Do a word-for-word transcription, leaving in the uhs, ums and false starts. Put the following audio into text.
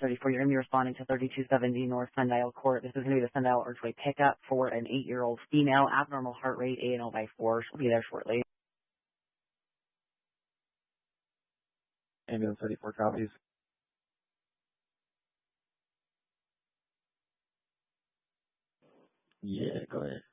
thirty-four, you're going to be responding to thirty-two seventy North Sundial Court. This is going to be the Sundial Archway pickup for an eight-year-old female, abnormal heart rate, A and L by four. She'll be there shortly. Ambulance thirty-four copies. Yeah, go ahead.